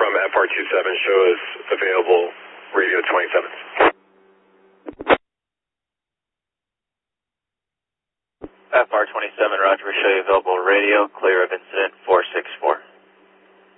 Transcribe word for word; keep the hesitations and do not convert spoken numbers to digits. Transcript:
from F R twenty-seven, show us available radio twenty-seven. F R twenty-seven, roger, show you available radio, clear of incident four six four.